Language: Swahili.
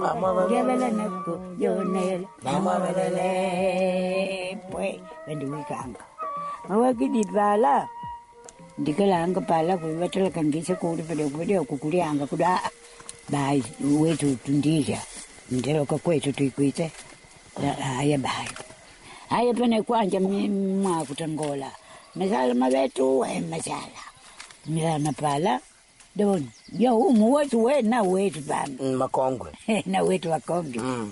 Gavela nako, yonel, mama velele, pues, benduikanga. Awakidit bala. Ndikalanga pala kuivatela kangisa kuri pale kukulianga kuda bai wetu tundija. Ndelo kwa kwetu tuikuite. Haya bai. Haya pene kwanja mwa kutangola. Masala mabetu masala. Milana pala. Don, yo wetu we na wetu bambi. Makongwe. Na wetu wakongwe.